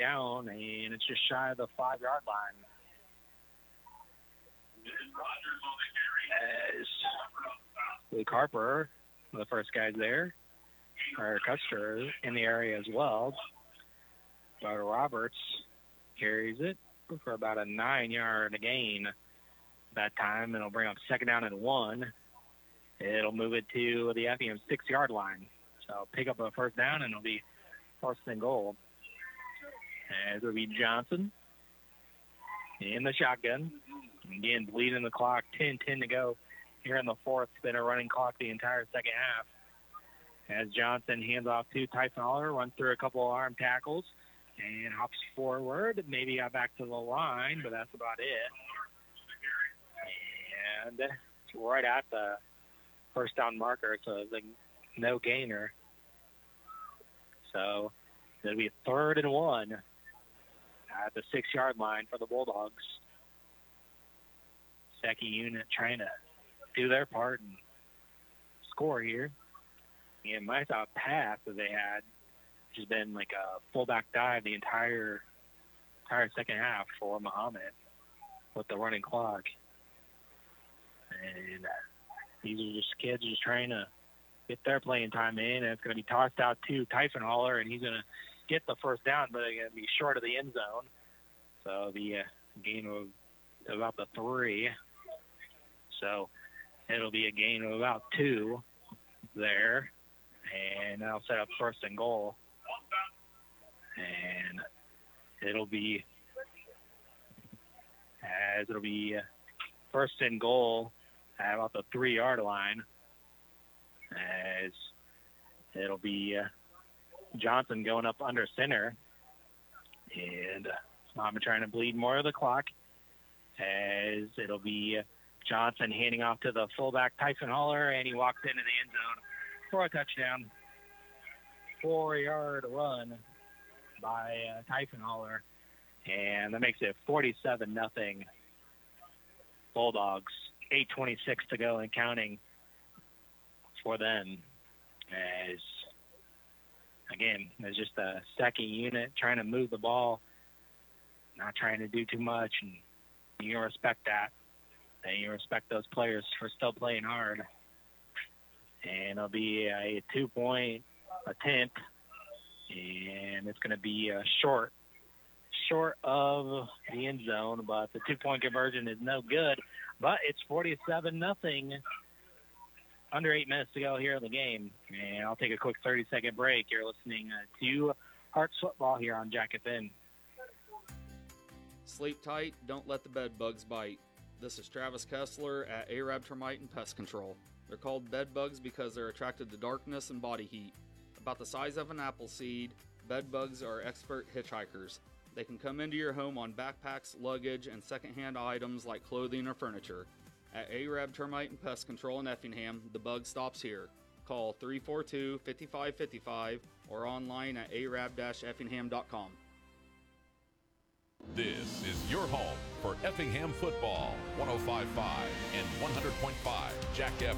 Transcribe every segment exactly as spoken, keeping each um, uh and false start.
down, and it's just shy of the five-yard line. As Luke Harper, the first guy's there, or Custer in the area as well. But Roberts carries it for about a nine-yard gain that time, and it'll bring up second down and one. It'll move it to the Effingham six-yard line. So pick up a first down, and it'll be first and goal. As it'll be Johnson in the shotgun. Again, bleeding the clock, ten ten to go here in the fourth. It's been a running clock the entire second half. As Johnson hands off to Tyson Holler, runs through a couple of arm tackles, and hops forward. Maybe got back to the line, but that's about it. And it's right at the first down marker, so it's like no gainer. So it'll be third and one at the six-yard line for the Bulldogs. Second unit trying to do their part and score here. And my thought pass that they had, which has been like a fullback dive the entire entire second half for Muhammad with the running clock. And these are just kids just trying to get their playing time in, and it's going to be tossed out to Tyson Holler, and he's going to get the first down, but it's going to be short of the end zone. So the uh, gain of about the three. So it'll be a gain of about two there, and that'll set up first and goal. And it'll be as it'll be first and goal at about the three-yard line, as it'll be uh, Johnson going up under center, and uh, I'm trying to bleed more of the clock, as it'll be uh, Johnson handing off to the fullback Tyson Holler, and he walks into the end zone for a touchdown. Four-yard run by uh, Tyson Holler, and that makes it forty-seven nothing Bulldogs. eight twenty-six to go and counting for them, as again, it's just a second unit trying to move the ball, not trying to do too much, and you respect that. And you respect those players for still playing hard. And it'll be a two-point attempt, and it's going to be a short, short of the end zone, but the two-point conversion is no good. But it's forty-seven nothing. Under eight minutes to go here in the game. And I'll take a quick thirty-second break. You're listening uh, to Hearts Football here on Jack F M. Sleep tight, don't let the bed bugs bite. This is Travis Kessler at Arab Termite and Pest Control. They're called bed bugs because they're attracted to darkness and body heat. About the size of an apple seed, bed bugs are expert hitchhikers. They can come into your home on backpacks, luggage, and secondhand items like clothing or furniture. At Arab Termite and Pest Control in Effingham, the bug stops here. Call three four two, five five five five or online at arab dash effingham dot com. This is your home for Effingham football, one oh five point five and one hundred point five Jack F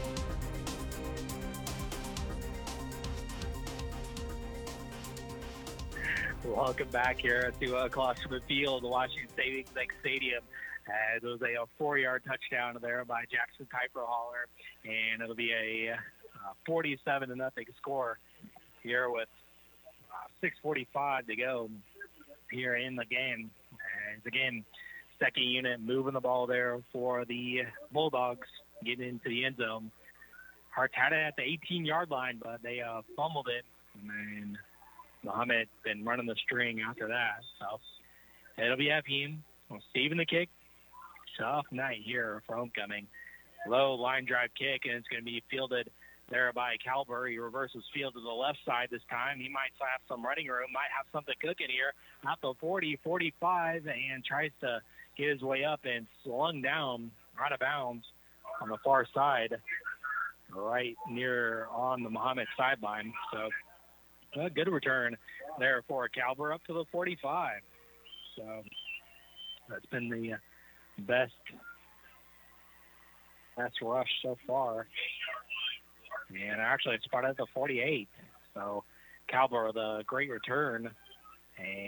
M. Welcome back here to uh, Colosseum Field, Washington Savings Bank Stadium. As it was a, a four-yard touchdown there by Jackson Typer Holler, and it'll be a uh, forty-seven to nothing score here with uh, six forty-five to go here in the game. As again, second unit moving the ball there for the Bulldogs, getting into the end zone. Hearts had it at the eighteen-yard line, but they uh, fumbled it, and Muhammad been running the string after that. So it'll be Effingham receiving the kick. Tough night here for homecoming. Low line drive kick, and it's going to be fielded there by Calber. He reverses field to the left side this time. He might have some running room, might have something cooking here. At the forty, forty-five, and tries to get his way up and slung down out of bounds on the far side, right near on the Muhammad sideline. So a good return there for Calber up to the forty-five. So that's been the best best rush so far. And actually, it's part of the forty-eight. So Calber with a great return. And